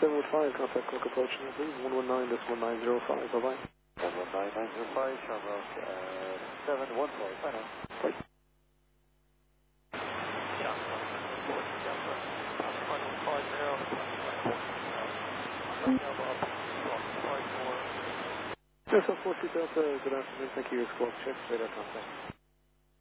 715, contact clock approaching, I believe, 119.1905, bye-bye. 119.905, Shamrock, 714, bye now. Bye. Yes, of course, good afternoon. Thank you. Your squawk check. Radar contact.